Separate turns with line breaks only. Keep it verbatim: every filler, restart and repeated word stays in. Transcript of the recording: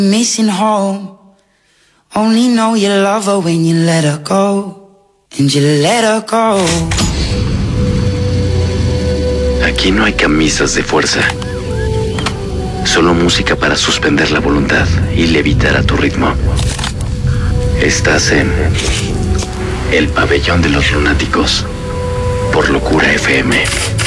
Missing home. Only know you love her when you let her go. And you let her go.
Aquí no hay camisas de fuerza. Solo música para suspender la voluntad y levitar a tu ritmo. Estás en El Pabellón de los Lunáticos por Locura F M.